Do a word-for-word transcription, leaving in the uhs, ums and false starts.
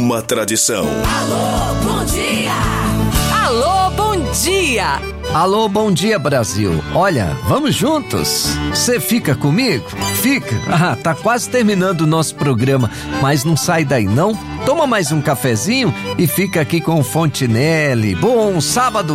uma tradição. Alô, bom dia! Alô, bom dia! Alô, bom dia, Brasil. Olha, vamos juntos? Você fica comigo? Fica? Ah, tá quase terminando o nosso programa, mas não sai daí não? Toma mais um cafezinho e fica aqui com o Fontinelli. Bom sábado!